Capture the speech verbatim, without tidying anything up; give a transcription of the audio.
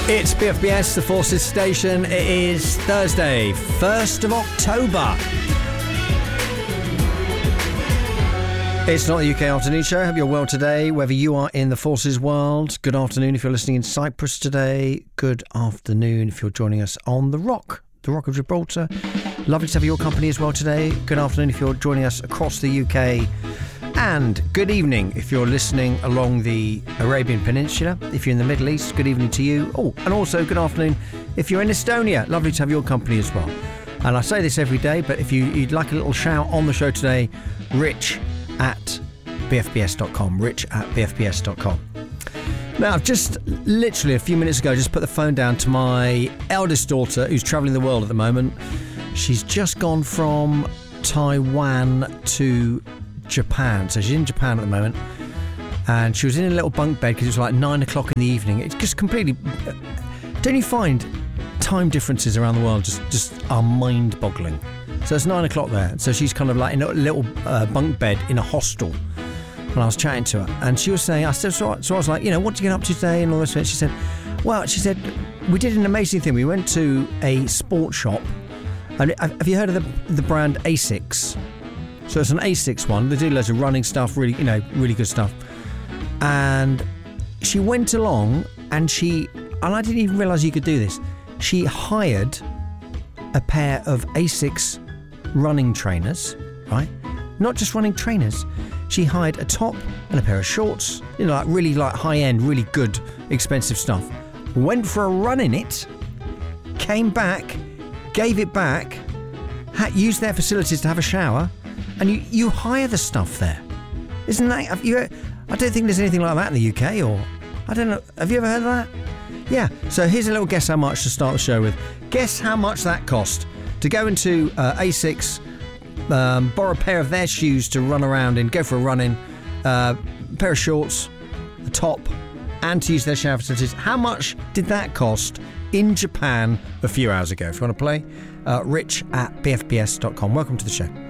It's B F B S, the Forces Station. It is Thursday, first of October. It's not the U K Afternoon Show. Hope you're well today, whether you are in the Forces world. Good afternoon if you're listening in Cyprus today. Good afternoon if you're joining us on The Rock, the Rock of Gibraltar. Lovely to have your company as well today. Good afternoon if you're joining us across the U K. And good evening if you're listening along the Arabian Peninsula. If you're in the Middle East, good evening to you. Oh, and also good afternoon if you're in Estonia. Lovely to have your company as well. And I say this every day, but if you, you'd like a little shout on the show today, Rich at b f b s dot com. Rich at b f b s dot com. Now, I've just literally a few minutes ago just put the phone down to my eldest daughter who's travelling the world at the moment. She's just gone from Taiwan to Japan. So she's in Japan at the moment. And she was in a little bunk bed because it was like nine o'clock in the evening. It's just completely... Don't you find time differences around the world just, just are mind-boggling? So it's nine o'clock there. So she's kind of like in a little uh, bunk bed in a hostel. And I was chatting to her. And she was saying, I said, so, so I was like, you know, what did you get up to today? And all this. And she said, well, she said, we did an amazing thing. We went to a sports shop. And have you heard of the, the brand Asics? So it's an Asics one. They do loads of running stuff, really, you know, really good stuff. And she went along and she, and I didn't even realise you could do this. She hired a pair of Asics running trainers, right? Not just running trainers. She hired a top and a pair of shorts, you know, like really like high-end, really good, expensive stuff. Went for a run in it, came back, gave it back, had, used their facilities to have a shower, and you, you hire the stuff there. Isn't that... Have you, I don't think there's anything like that in the U K, or... I don't know. Have you ever heard of that? Yeah. So here's a little guess how much to start the show with. Guess how much that cost to go into uh, Asics, um, borrow a pair of their shoes to run around in, go for a run in, uh, a pair of shorts, a top, and to use their shower facilities. How much did that cost in Japan a few hours ago? If you want to play, uh, rich at b f b s dot com. Welcome to the show.